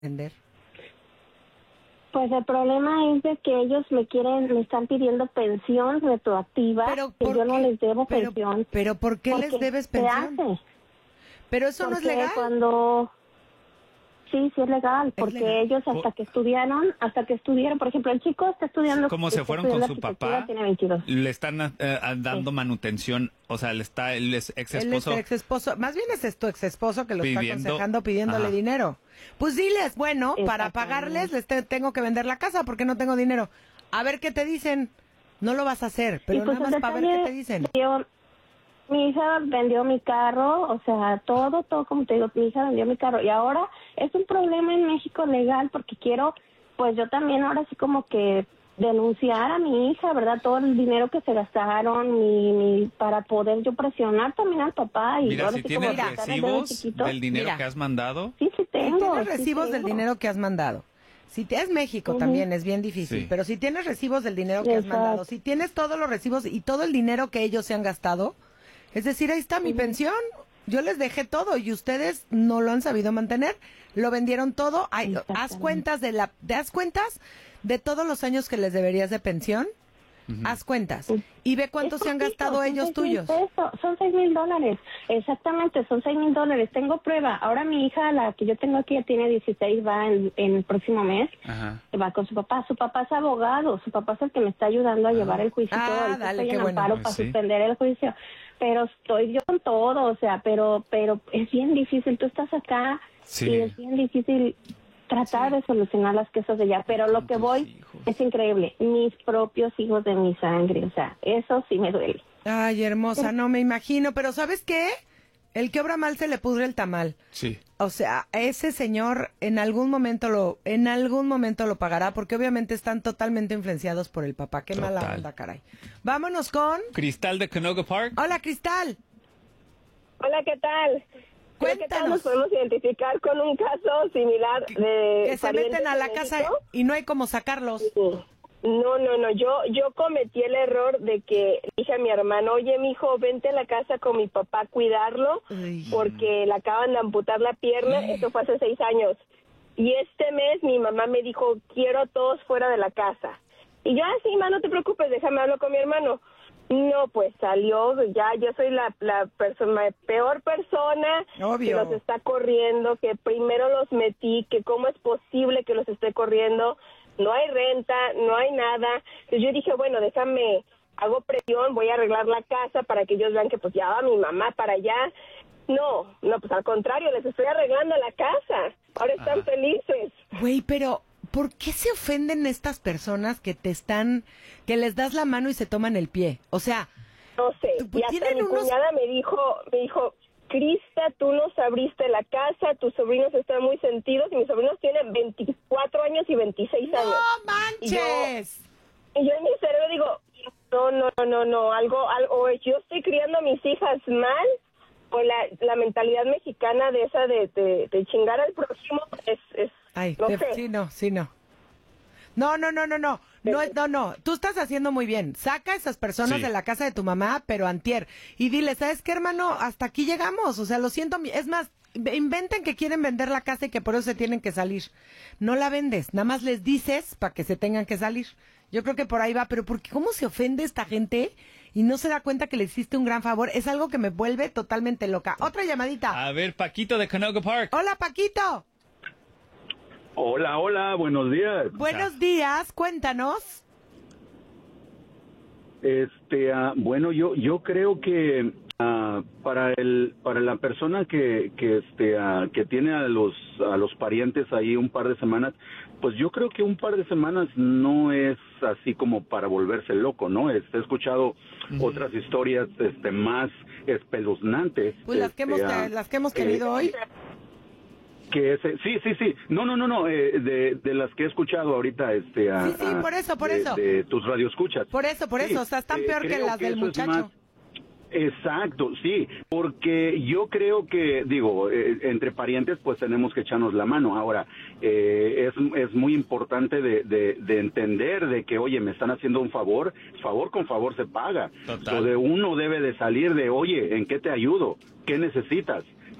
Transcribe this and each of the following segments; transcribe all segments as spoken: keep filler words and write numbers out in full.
entender? Pues el problema es de que ellos me quieren, me están pidiendo pensión retroactiva, Pero, que ¿por yo qué? no les debo pero, pensión. Pero ¿por qué les debes pensión? Se hace. Pero eso no es Porque legal. cuando... Sí, sí es legal, porque legal. ellos hasta Por- que estudiaron, hasta que estudiaron, por ejemplo, el chico está estudiando... Como se está fueron con estudiando su arquitectura, papá, tiene veintidós. le están eh, dando Sí. manutención, o sea, le está, él es ex Él es esposo. ex esposo, más bien es tu ex esposo que lo está Pidiendo- aconsejando pidiéndole Ajá. dinero. Pues diles, bueno, para Exactamente. pagarles les te- tengo que vender la casa porque no tengo dinero. A ver qué te dicen. No lo vas a hacer, pero Y pues nada el más para ver qué detalle, te dicen. yo- mi hija vendió mi carro, o sea, todo, todo, como te digo, mi hija vendió mi carro. Y ahora es un problema en México legal porque quiero, pues yo también ahora sí como que denunciar a mi hija, ¿verdad? Todo el dinero que se gastaron mi, mi, para poder yo presionar también al papá. Y Mira, ahora si sí tienes como quitarle el dedo recibos chiquito. del dinero Mira. que has mandado, Sí, sí tengo. Si tienes sí recibos del tengo. dinero que has mandado. Si te, es México Ujú. también, es bien difícil. Sí. Pero si tienes recibos del dinero que has Exacto. mandado, si tienes todos los recibos y todo el dinero que ellos se han gastado, es decir, ahí está mi Ujú. pensión. Yo les dejé todo y ustedes no lo han sabido mantener. Lo vendieron todo. Ay, haz Exactamente. cuentas de la, ¿te das cuentas de todos los años que les deberías de pensión? Haz cuentas y ve cuánto Es se han poquito, gastado son ellos seis mil tuyos. pesos, son seis mil dólares, exactamente, son seis mil dólares. Tengo prueba. Ahora mi hija, la que yo tengo aquí, ya tiene dieciséis, va en, en el próximo mes. ajá. Va con su papá. Su papá es abogado. Su papá es el que me está ayudando a llevar el juicio. Ah, todo. Ahorita dale, estoy qué en bueno. amparo Pues para sí. suspender el juicio. Pero estoy yo con todo, o sea, pero pero es bien difícil. Tú estás acá Sí. y es bien difícil tratar de solucionar las cosas de allá. Pero lo Con que tus voy hijos. es increíble. Mis propios hijos de mi sangre, o sea, eso sí me duele. Ay, hermosa, no me imagino. Pero ¿sabes qué? El que obra mal se le pudre el tamal. Sí. O sea, ese señor en algún momento lo, en algún momento lo pagará, porque obviamente están totalmente influenciados por el papá. Qué mala Total. onda, caray. Vámonos con... Cristal de Canoga Park. Hola, Cristal. Hola, ¿qué tal? Creo que todos Cuéntanos. nos podemos identificar con un caso similar de Que se parientes meten a de la México. casa y no hay como sacarlos. No, no, no, yo yo cometí el error de que dije a mi hermano, oye, mijo, vente a la casa con mi papá a cuidarlo Ay. porque le acaban de amputar la pierna, eso fue hace seis años. Y este mes mi mamá me dijo, quiero a todos fuera de la casa. Y yo, ah, sí, ma, no te preocupes, déjame hablar con mi hermano. No, pues salió, ya yo soy la, la persona, peor persona Obvio. que los está corriendo, que primero los metí, que cómo es posible que los esté corriendo, no hay renta, no hay nada. Entonces yo dije, bueno, déjame, hago presión, voy a arreglar la casa para que ellos vean que pues ya va mi mamá para allá. No, no, pues al contrario, les estoy arreglando la casa. Ahora están Ajá. felices. Güey, pero ¿por qué se ofenden estas personas que te están, que les das la mano y se toman el pie? O sea, No sé, Tú- y hasta tienen mi unos- cuñada me dijo, me dijo, Crista, tú nos abriste la casa, tus sobrinos están muy sentidos, y mis sobrinos tienen veinticuatro años y veintiséis años. ¡no manches! Y yo en mi cerebro digo, no, no, no, no, no, algo, algo, o yo estoy criando a mis hijas mal, o la, la mentalidad mexicana de esa de, de, de chingar al próximo es, es Ay, no te- sé. sí, no, sí, no. No, no, no, no, no. No, no, no. Tú estás haciendo muy bien. Saca a esas personas Sí. de la casa de tu mamá, pero antier. Y dile, ¿sabes qué, hermano? Hasta aquí llegamos. O sea, lo siento. mi- Es más, inventen que quieren vender la casa y que por eso se tienen que salir. No la vendes. Nada más les dices para que se tengan que salir. Yo creo que por ahí va. Pero ¿por qué, cómo se ofende esta gente y no se da cuenta que le hiciste un gran favor? Es algo que me vuelve totalmente loca. Otra llamadita. A ver, Paquito de Canoga Park. Hola, Paquito. Hola, hola, buenos días. Buenos días. Cuéntanos. Este, ah, bueno, yo yo creo que ah, para el para la persona que que este ah, que tiene a los a los parientes ahí un par de semanas, pues yo creo que un par de semanas no es así como para volverse loco, ¿no? Este, he escuchado otras historias este más espeluznantes. Pues las que este, hemos, ah, las que hemos eh, tenido hoy. que ese, sí, sí, sí, no, no, no, no, eh, de, de las que he escuchado ahorita, este, a, Sí, sí, a- por eso, por de, eso. de tus radioescuchas. Por eso, por Sí, eso, o sea, están eh, peor que creo las del eso es muchacho. más- Exacto, sí, porque yo creo que, digo, eh, entre parientes pues tenemos que echarnos la mano. Ahora, eh, es, es muy importante de, de, de entender de que, oye, me están haciendo un favor, favor con favor se paga. Total. O de uno debe de salir de, oye, ¿en qué te ayudo? ¿Qué necesitas?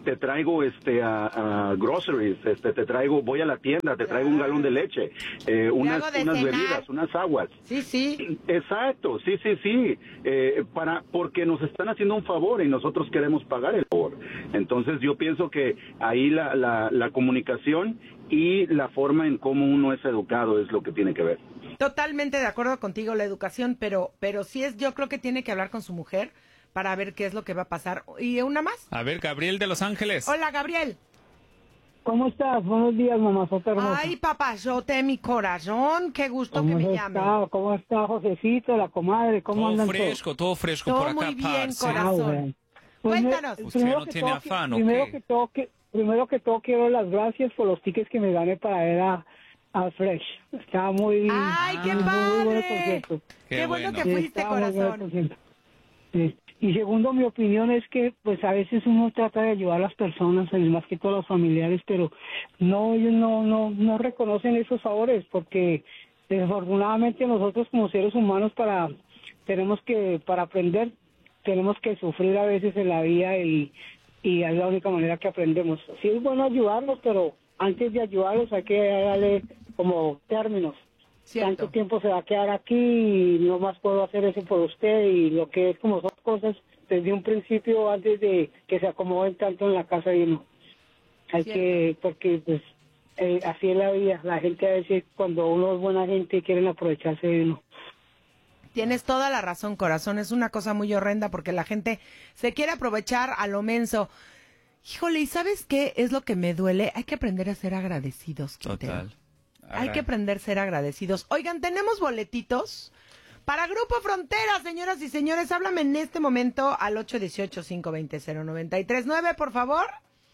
te traigo este a, a groceries, este te traigo, voy a la tienda, te traigo un galón de leche, eh, unas, unas bebidas, unas aguas. Sí, sí. Exacto, sí, sí, sí, eh, para porque nos están haciendo un favor y nosotros queremos pagar el favor. Entonces yo pienso que ahí la, la, la comunicación y la forma en cómo uno es educado es lo que tiene que ver. Totalmente de acuerdo contigo, la educación, pero pero sí es, yo creo que tiene que hablar con su mujer para ver qué es lo que va a pasar. ¿Y una más? A ver, Gabriel de Los Ángeles. Hola, Gabriel. ¿Cómo estás? Buenos días, mamazota hermosa. Ay, papayote, mi corazón, qué gusto que me llame. Está? ¿Cómo está, Josecito, la comadre? ¿Cómo todo andan fresco, todos? todo fresco todo por acá, muy bien, parce. corazón. Ah, bueno. Pues Cuéntanos. me- ¿Usted primero no que tiene todo, afán o primero qué? que todo, que, primero que todo quiero dar las gracias por los tickets que me gané para ver a, a Fresh. Estaba muy... Ay, qué muy, muy bueno, por padre. cierto. Qué, Qué bueno bueno. que Sí, fuiste, estaba muy bueno, por corazón. cierto. Sí. Y segundo, mi opinión es que pues a veces uno trata de ayudar a las personas, y más que todos los familiares, pero no, ellos no, no, no reconocen esos favores, porque desafortunadamente nosotros como seres humanos para tenemos que, para aprender, tenemos que sufrir a veces en la vida y, y es la única manera que aprendemos. Sí es bueno ayudarlos, pero antes de ayudarlos hay que darle como términos. Cierto. Tanto tiempo se va a quedar aquí y no más puedo hacer eso por usted, y lo que es como son cosas desde un principio antes de que se acomoden tanto en la casa de uno. Hay Cierto. que, porque pues eh, así es la vida, la gente a veces cuando uno es buena gente quieren aprovecharse de uno. Tienes toda la razón, corazón. Es una cosa muy horrenda porque la gente se quiere aprovechar a lo menso. Híjole, ¿y sabes qué es lo que me duele? Hay que aprender a ser agradecidos, Quintero. Total. Hay que aprender a ser agradecidos. Oigan, tenemos boletitos para Grupo Frontera, señoras y señores. Háblame en este momento al ocho uno ocho, cinco dos cero, cero nueve tres nueve, por favor.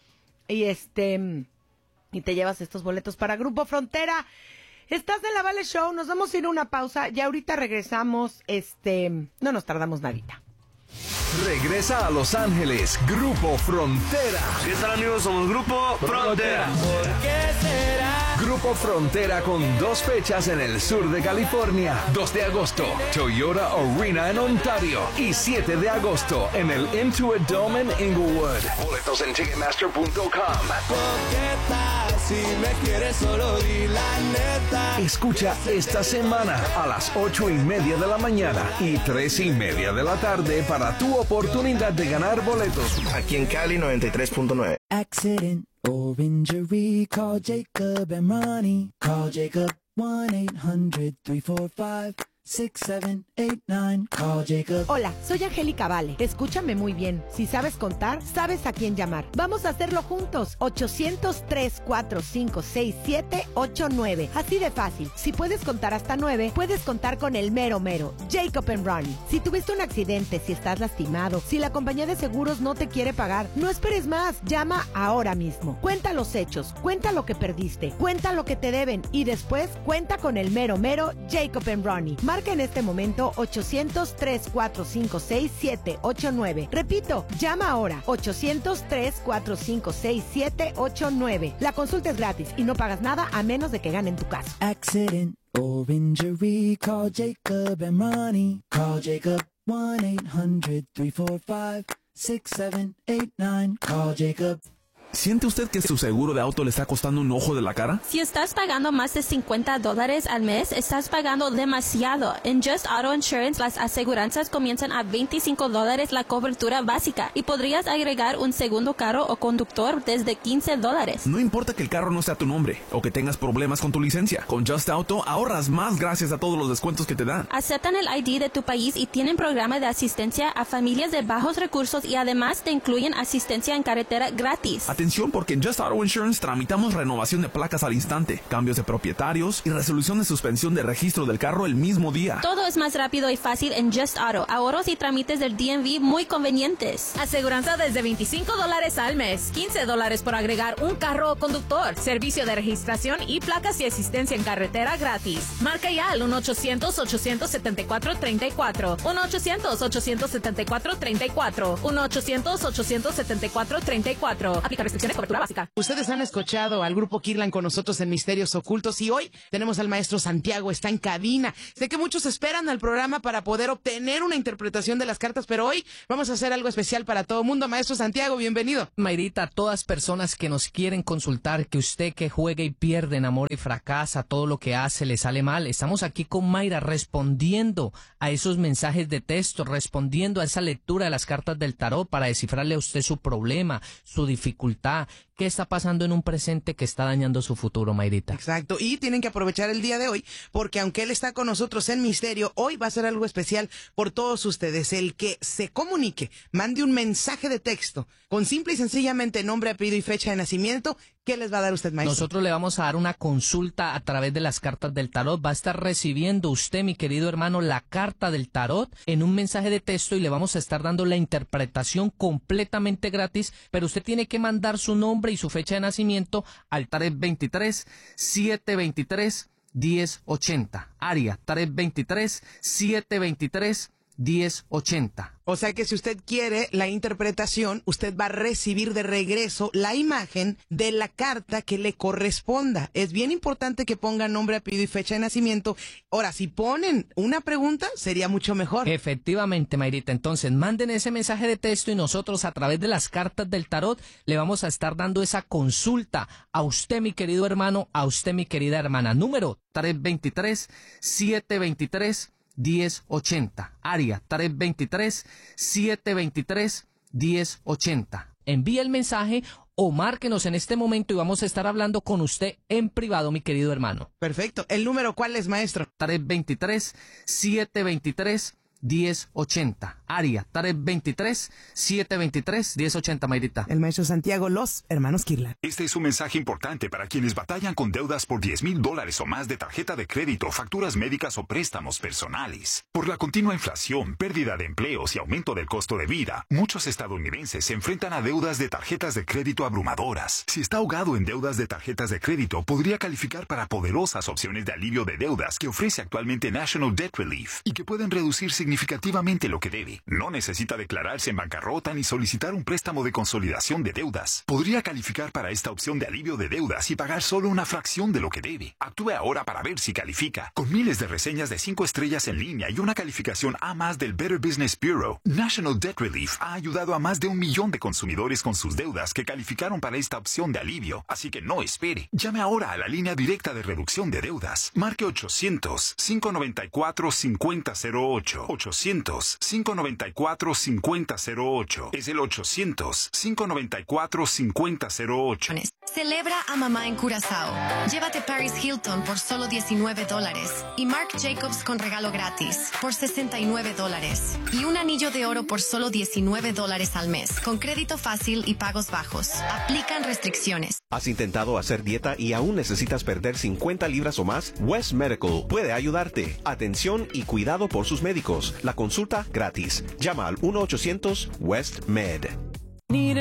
Y este y te llevas estos boletos para Grupo Frontera. Estás en la Vale Show, nos vamos a ir a una pausa y ahorita regresamos. Este, no nos tardamos nadita. Regresa a Los Ángeles, Grupo Frontera. ¿Qué tal, amigos? Somos Grupo Frontera. ¿Por qué será? Grupo Frontera con dos fechas en el sur de California. dos de agosto, Toyota Arena en Ontario. Y siete de agosto en el Intuit Dome en Inglewood. Boletos en ticketmaster punto com. Si me quieres, solo di la neta. Escucha esta semana a las ocho y media de la mañana y tres y media de la tarde para tu oportunidad de ganar boletos. Aquí en Cali noventa y tres punto nueve. Accident or injury, call Jacob and Ronnie. Call Jacob one eight hundred, three four five, six seven eight nine. Call Jacob. Hola, soy Angélica Vale. Escúchame muy bien. Si sabes contar, sabes a quién llamar. Vamos a hacerlo juntos. ochocientos, tres cuatro cinco, seis siete ocho nueve. Así de fácil. Si puedes contar hasta nueve, puedes contar con el mero mero. Jacob and Ronnie. Si tuviste un accidente, si estás lastimado, si la compañía de seguros no te quiere pagar, no esperes más. Llama ahora mismo. Cuenta los hechos. Cuenta lo que perdiste. Cuenta lo que te deben. Y después, cuenta con el mero mero Jacob and Ronnie. Marca en este momento ochocientos, tres cuatro cinco, seis siete ocho nueve. Repito, llama ahora ochocientos, tres cuatro cinco, seis siete ocho nueve. La consulta es gratis y no pagas nada a menos de que ganen tu caso. Accident or injury, call Jacob and Ronnie. Call Jacob one eight hundred, three four five, six seven eight nine. Call Jacob. ¿Siente usted que su seguro de auto le está costando un ojo de la cara? Si estás pagando más de cincuenta dólares al mes, estás pagando demasiado. En Just Auto Insurance, las aseguranzas comienzan a veinticinco dólares la cobertura básica y podrías agregar un segundo carro o conductor desde quince dólares. No importa que el carro no sea tu nombre o que tengas problemas con tu licencia. Con Just Auto ahorras más gracias a todos los descuentos que te dan. Aceptan el I D de tu país y tienen programa de asistencia a familias de bajos recursos y además te incluyen asistencia en carretera gratis. Atención, porque en Just Auto Insurance tramitamos renovación de placas al instante, cambios de propietarios y resolución de suspensión de registro del carro el mismo día. Todo es más rápido y fácil en Just Auto. Ahorros y trámites del D M V muy convenientes. Aseguranza desde veinticinco dólares al mes, quince dólares por agregar un carro o conductor, servicio de registración y placas y asistencia en carretera gratis. Marca ya al uno ochocientos, ochocientos setenta y cuatro, treinta y cuatro, uno ochocientos, ochocientos setenta y cuatro, treinta y cuatro, uno ochocientos, ochocientos setenta y cuatro, treinta y cuatro. Aplica restricciones, cobertura básica. Ustedes han escuchado al grupo Kirlan con nosotros en Misterios Ocultos y hoy tenemos al maestro Santiago, está en cabina. Sé que muchos esperan al programa para poder obtener una interpretación de las cartas, pero hoy vamos a hacer algo especial para todo el mundo. Maestro Santiago, bienvenido. Mayrita, a todas personas que nos quieren consultar, que usted que juega y pierde en amor y fracasa, todo lo que hace le sale mal, estamos aquí con Mayra respondiendo a esos mensajes de texto, respondiendo a esa lectura de las cartas del tarot para descifrarle a usted su problema, su dificultad, qué está pasando en un presente que está dañando su futuro, Mayrita. Exacto, y tienen que aprovechar el día de hoy, porque aunque él está con nosotros en misterio, hoy va a ser algo especial por todos ustedes. El que se comunique, mande un mensaje de texto con simple y sencillamente nombre, apellido y fecha de nacimiento. ¿Qué les va a dar usted, maestro? Nosotros le vamos a dar una consulta a través de las cartas del tarot. Va a estar recibiendo usted, mi querido hermano, la carta del tarot en un mensaje de texto y le vamos a estar dando la interpretación completamente gratis, pero usted tiene que mandar su nombre y su fecha de nacimiento al tres dos tres, siete dos tres, uno cero ocho cero. Área tres dos tres, siete dos tres, uno cero ocho cero. O sea que si usted quiere la interpretación, usted va a recibir de regreso la imagen de la carta que le corresponda. Es bien importante que pongan nombre, apellido y fecha de nacimiento. Ahora, si ponen una pregunta, sería mucho mejor. Efectivamente, Mayrita. Entonces, manden ese mensaje de texto y nosotros a través de las cartas del tarot le vamos a estar dando esa consulta a usted, mi querido hermano, a usted, mi querida hermana. Número tres dos tres, siete dos tres, uno cero ocho cero. Área tres dos tres, siete dos tres, uno cero ocho cero. Envíe el mensaje o márquenos en este momento y vamos a estar hablando con usted en privado, mi querido hermano. Perfecto. ¿El número cuál es, maestro? tres dos tres, siete dos tres, uno cero ocho cero. Área tres dos tres, siete dos tres, uno cero ocho cero, Mayrita. El maestro Santiago, los hermanos Kirlan. Este es un mensaje importante para quienes batallan con deudas por diez mil dólares o más de tarjeta de crédito, facturas médicas o préstamos personales. Por la continua inflación, pérdida de empleos y aumento del costo de vida, muchos estadounidenses se enfrentan a deudas de tarjetas de crédito abrumadoras. Si está ahogado en deudas de tarjetas de crédito, podría calificar para poderosas opciones de alivio de deudas que ofrece actualmente National Debt Relief y que pueden reducir significativamente lo que debe. No necesita declararse en bancarrota ni solicitar un préstamo de consolidación de deudas. Podría calificar para esta opción de alivio de deudas y pagar solo una fracción de lo que debe. Actúe ahora para ver si califica. Con miles de reseñas de cinco estrellas en línea y una calificación A más del Better Business Bureau, National Debt Relief ha ayudado a más de un millón de consumidores con sus deudas que calificaron para esta opción de alivio. Así que no espere. Llame ahora a la línea directa de reducción de deudas. Marque ochocientos, cinco noventa y cuatro, cincuenta cero ocho. ochocientos, cinco noventa y cuatro, cincuenta cero ocho. Es el ochocientos, cinco noventa y cuatro, cincuenta cero ocho. Celebra a mamá en Curazao. Llévate Paris Hilton por solo diecinueve dólares y Marc Jacobs con regalo gratis por sesenta y nueve dólares y un anillo de oro por solo diecinueve dólares al mes con crédito fácil y pagos bajos. Aplican restricciones. ¿Has intentado hacer dieta y aún necesitas perder cincuenta libras o más? West Medical puede ayudarte. Atención y cuidado por sus médicos. La consulta gratis. Llama al uno ochocientos West Med.